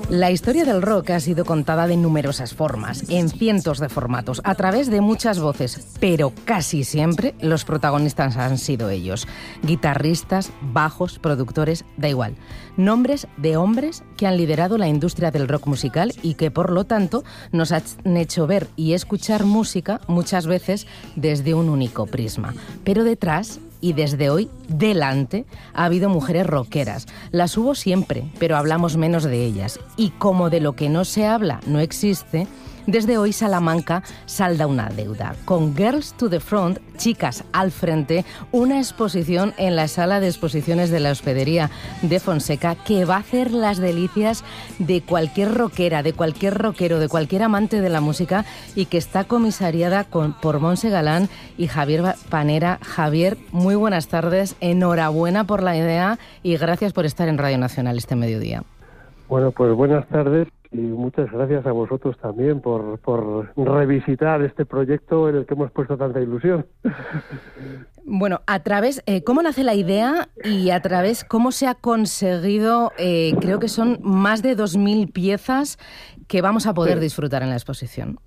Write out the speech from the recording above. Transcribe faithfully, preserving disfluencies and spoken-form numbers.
La historia del rock ha sido contada de numerosas formas, en cientos de formatos, a través de muchas voces, pero casi siempre los protagonistas han sido ellos. Guitarristas, bajos, productores, da igual. Nombres de hombres que han liderado la industria del rock musical y que, por lo tanto, nos han hecho ver y escuchar música muchas veces desde un único prisma. Pero detrás, y desde hoy, delante, ha habido mujeres rockeras. Las hubo siempre, pero hablamos menos de ellas. Y como de lo que no se habla no existe, desde hoy Salamanca salda una deuda. Con Girls to the Front, Chicas al Frente, una exposición en la sala de exposiciones de la Hospedería de Fonseca que va a hacer las delicias de cualquier rockera, de cualquier rockero, de cualquier amante de la música, y que está comisariada con, por Montse Galán y Javier Panera. Javier, muy buenas tardes, enhorabuena por la idea y gracias por estar en Radio Nacional este mediodía. Bueno, pues buenas tardes. Y muchas gracias a vosotros también por, por revisitar este proyecto en el que hemos puesto tanta ilusión. Bueno, a través, eh, ¿cómo nace la idea y a través cómo se ha conseguido? Eh, creo que son más de dos mil piezas que vamos a poder sí. disfrutar en la exposición.